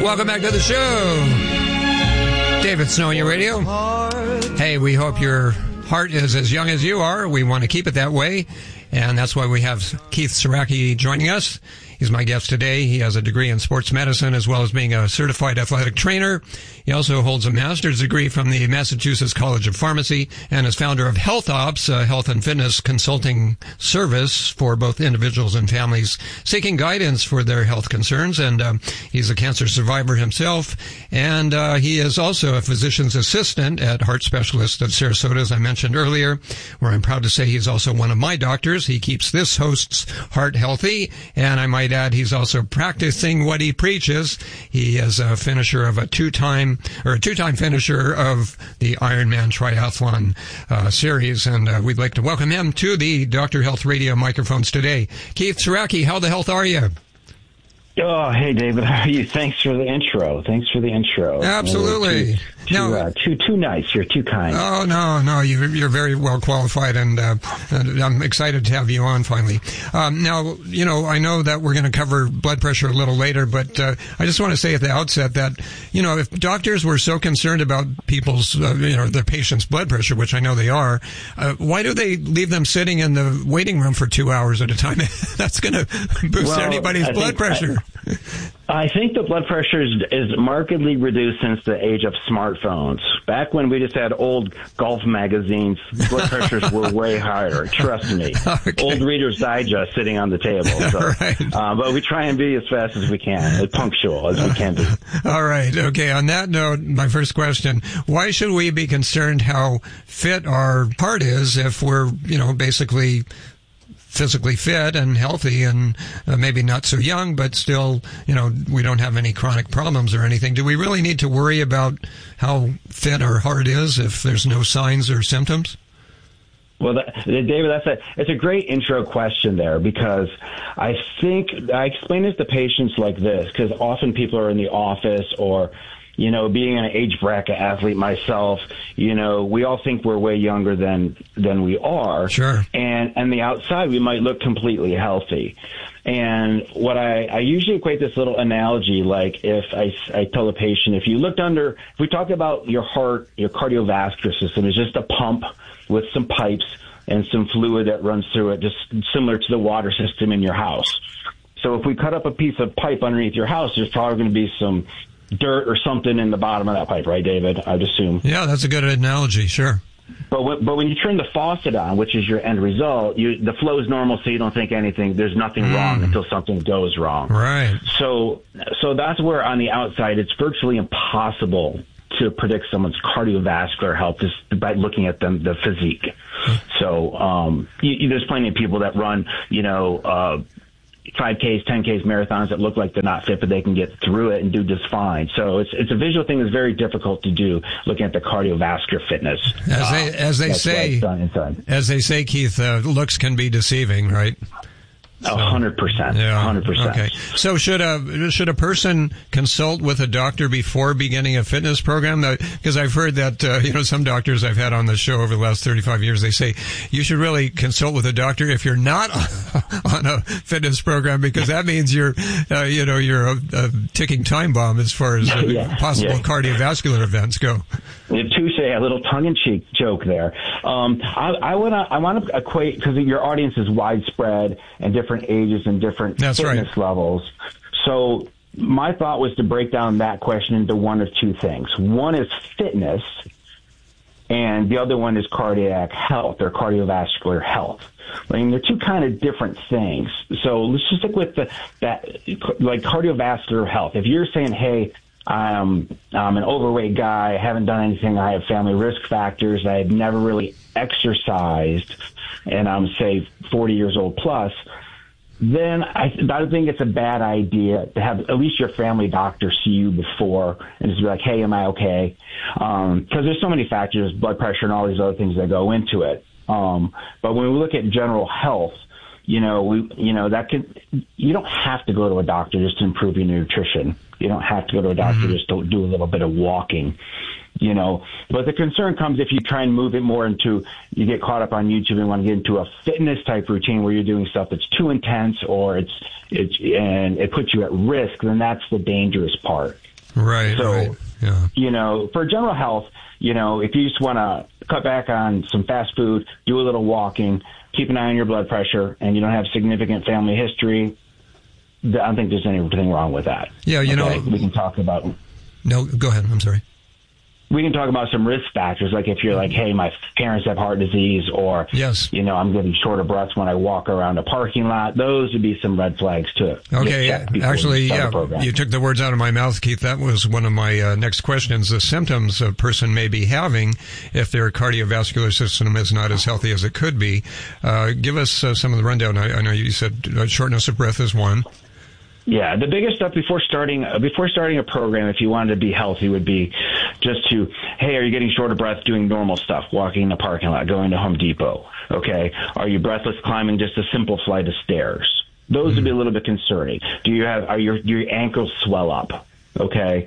welcome back to the show. David Snow, your radio. Hey, we hope your heart is as young as you are. We want to keep it that way, and that's why we have Keith Saraki joining us. He's my guest today. He has a degree in sports medicine as well as being a certified athletic trainer. He also holds a master's degree from the Massachusetts College of Pharmacy and is founder of Health Ops, a health and fitness consulting service for both individuals and families seeking guidance for their health concerns. And he's a cancer survivor himself. And he is also a physician's assistant at Heart Specialist of Sarasota, as I mentioned earlier, where I'm proud to say he's also one of my doctors. He keeps this host's heart healthy, and I might add he's also practicing what he preaches. He is a finisher of a two-time finisher of the Ironman Triathlon series, and we'd like to welcome him to the Dr. Health Radio microphones today. Keith Saraki, how the health are you? Oh, hey, David. How are you? Thanks for the intro. Absolutely. Too nice. You're too kind. Oh, no. You're very well qualified, and I'm excited to have you on finally. Now, I know that we're going to cover blood pressure a little later, but I just want to say at the outset that, if doctors were so concerned about people's, their patients' blood pressure, which I know they are, why do they leave them sitting in the waiting room for 2 hours at a time? That's going to boost anybody's blood pressure. I think the blood pressure is markedly reduced since the age of smartphones. Back when we just had old golf magazines, blood pressures were way higher. Trust me. Okay. Old Reader's Digest sitting on the table. So, right. But we try and be as fast as we can, as punctual as we can be. All right. Okay. On that note, my first question, why should we be concerned how fit our heart is if we're, basically physically fit and healthy and maybe not so young, but still, we don't have any chronic problems or anything? Do we really need to worry about how fit our heart is if there's no signs or symptoms? Well, David, it's a great intro question there, because I think I explain it to patients like this, because often people are in the office or being an age bracket athlete myself, we all think we're way younger than we are. Sure. And on the outside, we might look completely healthy. And what I usually equate this little analogy, like if I tell a patient, if we talk about your heart, your cardiovascular system is just a pump with some pipes and some fluid that runs through it, just similar to the water system in your house. So if we cut up a piece of pipe underneath your house, there's probably going to be some dirt or something in the bottom of that pipe, right, David? I'd assume. Yeah, that's a good analogy, sure. But when you turn the faucet on, which is your end result, the flow is normal, so you don't think there's nothing wrong until something goes wrong. Right. So that's where on the outside it's virtually impossible to predict someone's cardiovascular health just by looking at the physique. So there's plenty of people that run, 5Ks, 10Ks, marathons that look like they're not fit, but they can get through it and do just fine. So it's a visual thing that's very difficult to do, looking at the cardiovascular fitness. As they say, Keith, looks can be deceiving, right? 100%. Yeah. 100%. Okay. So should a person consult with a doctor before beginning a fitness program? Because I've heard that, some doctors I've had on the show over the last 35 years, they say you should really consult with a doctor if you're not on a fitness program, because that means you're a ticking time bomb as far as possible cardiovascular events go. Touche, a little tongue-in-cheek joke there. I want to equate, because your audience is widespread and different ages and different fitness levels. So my thought was to break down that question into one of two things. One is fitness, and the other one is cardiac health or cardiovascular health. I mean, they're two kind of different things. So let's just stick with like cardiovascular health. If you're saying, hey, I'm an overweight guy, I haven't done anything, I have family risk factors, I've never really exercised, and I'm, say, 40 years old plus, then I think it's a bad idea to have at least your family doctor see you before and just be like, hey, am I okay? Because there's so many factors, blood pressure and all these other things that go into it. But when we look at general health, you don't have to go to a doctor just to improve your nutrition. You don't have to go to a doctor just to do a little bit of walking. But the concern comes if you try and move it more into, you get caught up on YouTube and want to get into a fitness type routine where you're doing stuff that's too intense or and it puts you at risk, then that's the dangerous part. Right. So, right. Yeah. For general health, if you just want to cut back on some fast food, do a little walking, keep an eye on your blood pressure, and you don't have significant family history, I don't think there's anything wrong with that. Yeah, we can talk about. No, go ahead. I'm sorry. We can talk about some risk factors, like if you're like, hey, my parents have heart disease, or, yes, I'm getting short of breath when I walk around a parking lot. Those would be some red flags, too. Okay, actually, you took the words out of my mouth, Keith. That was one of my next questions. The symptoms a person may be having if their cardiovascular system is not as healthy as it could be. Give us some of the rundown. I know you said shortness of breath is one. Yeah, the biggest stuff before starting a program, if you wanted to be healthy, would be just to, hey, are you getting short of breath doing normal stuff, walking in the parking lot, going to Home Depot? Okay, are you breathless climbing just a simple flight of stairs? Those would be a little bit concerning. Are your ankles swell up? Okay,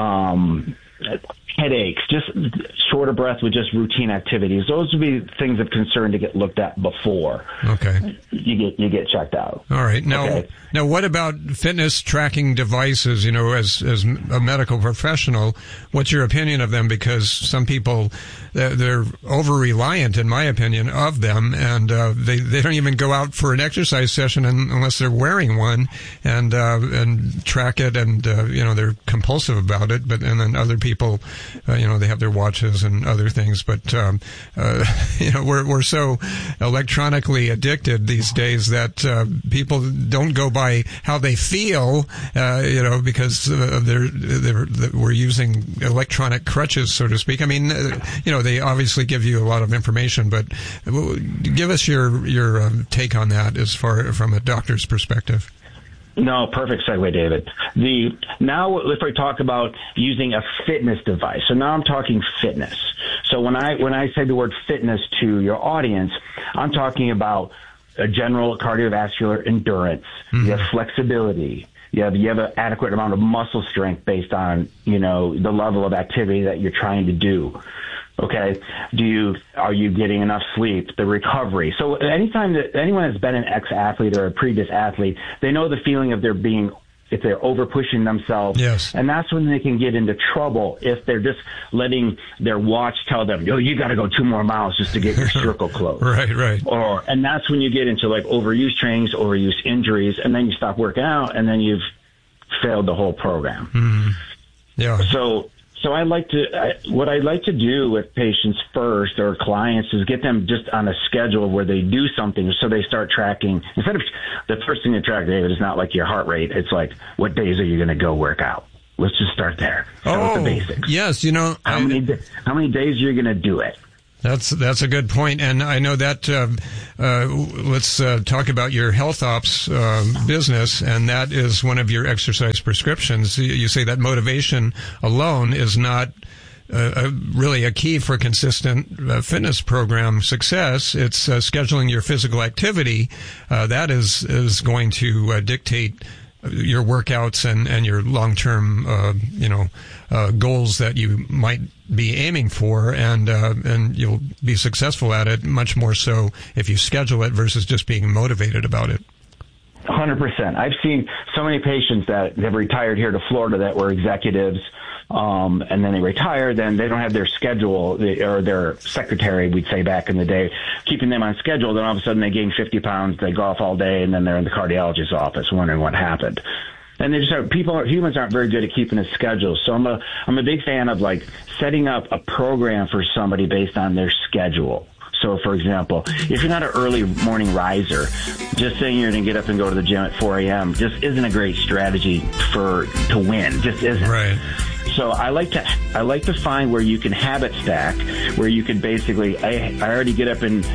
headaches, just short of breath with just routine activities. Those would be things of concern to get looked at before. Okay, you get checked out. All right. Now, what about fitness tracking devices? As a medical professional, what's your opinion of them? Because some people, they're over reliant, in my opinion, of them, and they don't even go out for an exercise session unless they're wearing one and track it, and they're compulsive about it. And then other people, they have their watches and other things, but we're so electronically addicted these days that people don't go by how they feel, because we're using electronic crutches, so to speak. I mean, they obviously give you a lot of information, but give us your take on that as far from a doctor's perspective. No, perfect segue, David. Now, if I talk about using a fitness device, so now I'm talking fitness. So when I say the word fitness to your audience, I'm talking about a general cardiovascular endurance. Mm-hmm. You have flexibility. You have an adequate amount of muscle strength based on the level of activity that you're trying to do. Okay. Are you getting enough sleep? The recovery. So anytime that anyone has been an ex-athlete or a previous athlete, they know the feeling of if they're over pushing themselves. Yes. And that's when they can get into trouble if they're just letting their watch tell them, you got to go 2 more miles just to get your circle closed. Right. And that's when you get into like overuse trainings, overuse injuries, and then you stop working out, and then you've failed the whole program. Mm-hmm. Yeah. So what I like to do with patients first or clients is get them just on a schedule where they do something, so they start tracking. Instead of the first thing to track, David, is not like your heart rate. It's like, what days are you going to go work out? Let's just start there. Start with the basics. Yes, how many days are you going to do it? That's a good point, and I know that. Let's talk about your health ops business, and that is one of your exercise prescriptions. You say that motivation alone is not really a key for consistent fitness program success. It's scheduling your physical activity that is going to dictate your workouts and your long-term, goals that you might be aiming for, and you'll be successful at it much more so if you schedule it versus just being motivated about it. 100%. I've seen so many patients that have retired here to Florida that were executives, and then they retire, then they don't have their schedule, or their secretary, we'd say back in the day, keeping them on schedule. Then all of a sudden they gain 50 pounds, they golf all day, and then they're in the cardiologist's office wondering what happened. And they just humans aren't very good at keeping a schedule. So I'm a big fan of like setting up a program for somebody based on their schedule. So, for example, if you're not an early morning riser, just saying you're going to get up and go to the gym at 4 a.m. just isn't a great strategy to win. Just isn't. Right. So I like to find where you can habit stack, where you can basically I already get up in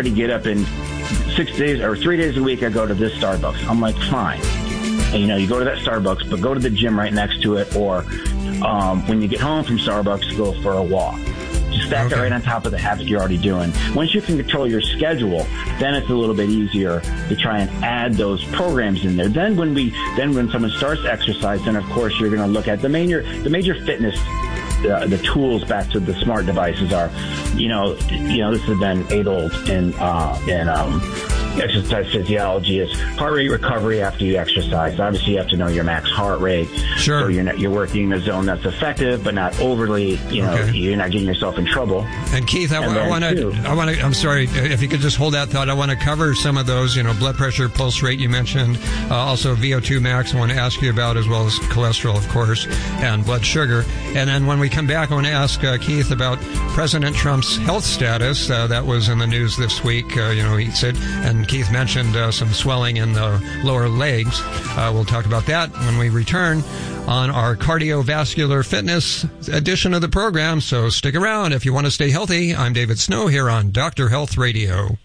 6 days or 3 days a week. I go to this Starbucks. I'm like, fine. And, you go to that Starbucks, but go to the gym right next to it, or when you get home from Starbucks, go for a walk. Just stack it right on top of the habit you're already doing. Once you can control your schedule, then it's a little bit easier to try and add those programs in there. Then when someone starts exercise, then of course you're going to look at the major fitness, the tools back to the smart devices are, this has been age-old in exercise physiology is heart rate recovery after you exercise. Obviously, you have to know your max heart rate. Sure. So you're working in a zone that's effective, but not overly, you're not getting yourself in trouble. And Keith, I want to, I'm sorry, if you could just hold that thought. I want to cover some of those, blood pressure, pulse rate you mentioned, also VO2 max I want to ask you about, as well as cholesterol, of course, and blood sugar. And then when we come back, I want to ask Keith about President Trump's health status. That was in the news this week. He said, and Keith mentioned some swelling in the lower legs. We'll talk about that when we return on our cardiovascular fitness edition of the program. So stick around if you want to stay healthy. I'm David Snow here on Dr. Health Radio.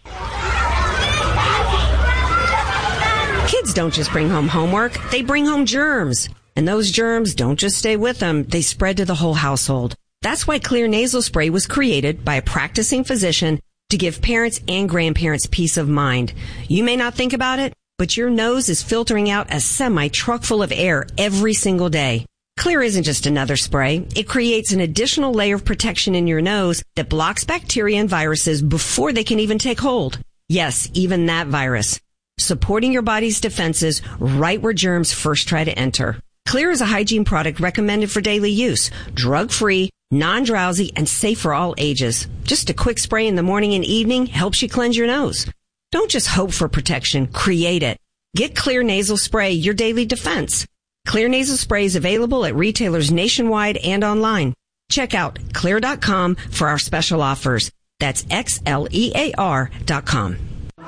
Kids don't just bring home homework, they bring home germs. And those germs don't just stay with them, they spread to the whole household. That's why Clear Nasal Spray was created by a practicing physician to give parents and grandparents peace of mind. You may not think about it, but your nose is filtering out a semi-truck full of air every single day. Clear isn't just another spray. It creates an additional layer of protection in your nose that blocks bacteria and viruses before they can even take hold. Yes, even that virus. Supporting your body's defenses right where germs first try to enter. Clear is a hygiene product recommended for daily use, drug-free, non-drowsy, and safe for all ages. Just a quick spray in the morning and evening helps you cleanse your nose. Don't just hope for protection, create it. Get Clear Nasal Spray, your daily defense. Clear Nasal Spray is available at retailers nationwide and online. Check out Xlear.com for our special offers. That's Xlear.com.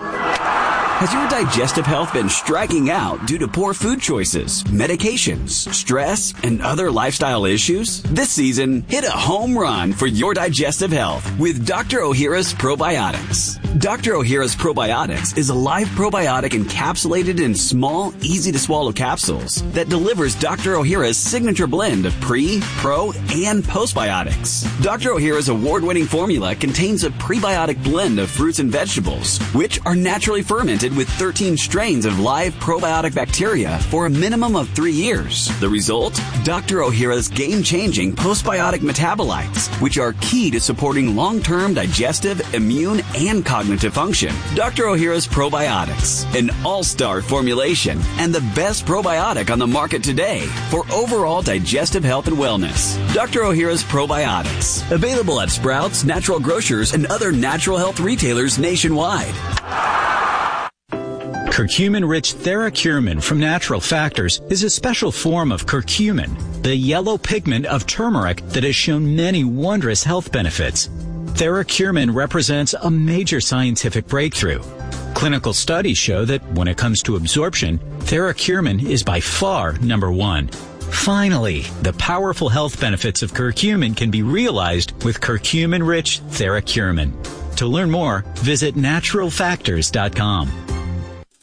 Has your digestive health been striking out due to poor food choices, medications, stress, and other lifestyle issues? This season, hit a home run for your digestive health with Dr. Ohhira's Probiotics. Dr. Ohhira's Probiotics is a live probiotic encapsulated in small, easy-to-swallow capsules that delivers Dr. Ohhira's signature blend of pre, pro, and postbiotics. Dr. Ohhira's award-winning formula contains a prebiotic blend of fruits and vegetables, which are naturally fermented with 13 strains of live probiotic bacteria for a minimum of 3 years. The result? Dr. Ohhira's game-changing postbiotic metabolites, which are key to supporting long-term digestive, immune, and cognitive function. Dr. Ohhira's Probiotics, an all-star formulation and the best probiotic on the market today for overall digestive health and wellness. Dr. Ohhira's Probiotics, available at Sprouts, Natural Grocers, and other natural health retailers nationwide. Curcumin-rich TheraCurmin from Natural Factors is a special form of curcumin, the yellow pigment of turmeric that has shown many wondrous health benefits. TheraCurmin represents a major scientific breakthrough. Clinical studies show that when it comes to absorption, TheraCurmin is by far number one. Finally, the powerful health benefits of curcumin can be realized with curcumin-rich TheraCurmin. To learn more, visit naturalfactors.com.